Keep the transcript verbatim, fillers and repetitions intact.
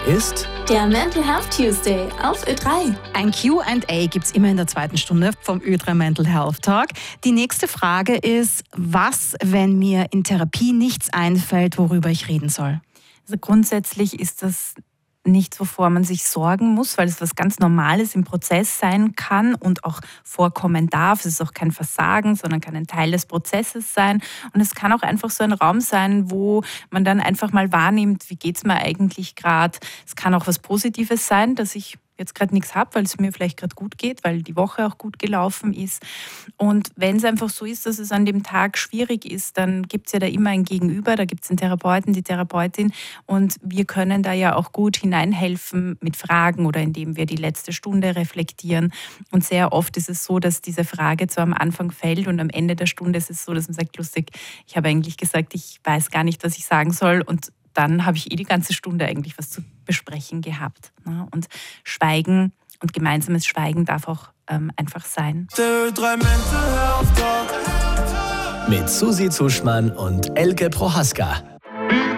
ist der Mental Health Tuesday auf Ö drei. Ein Q and A gibt es immer in der zweiten Stunde vom Ö drei Mental Health Talk. Die nächste Frage ist, was, wenn mir in Therapie nichts einfällt, worüber ich reden soll? Also grundsätzlich ist das nichts, wovor man sich sorgen muss, weil es was ganz Normales im Prozess sein kann und auch vorkommen darf. Es ist auch kein Versagen, sondern kann ein Teil des Prozesses sein. Und es kann auch einfach so ein Raum sein, wo man dann einfach mal wahrnimmt, wie geht es mir eigentlich gerade. Es kann auch was Positives sein, dass ich jetzt gerade nichts habe, weil es mir vielleicht gerade gut geht, weil die Woche auch gut gelaufen ist. Und wenn es einfach so ist, dass es an dem Tag schwierig ist, dann gibt es ja da immer ein Gegenüber, da gibt es den Therapeuten, die Therapeutin und wir können da ja auch gut hineinhelfen mit Fragen oder indem wir die letzte Stunde reflektieren. Und sehr oft ist es so, dass diese Frage zwar am Anfang fällt und am Ende der Stunde ist es so, dass man sagt, lustig, ich habe eigentlich gesagt, ich weiß gar nicht, was ich sagen soll und dann habe ich eh die ganze Stunde eigentlich was zu besprechen gehabt. Und Schweigen und gemeinsames Schweigen darf auch ähm, einfach sein. Mit Susi Zuschmann und Elke Prohaska.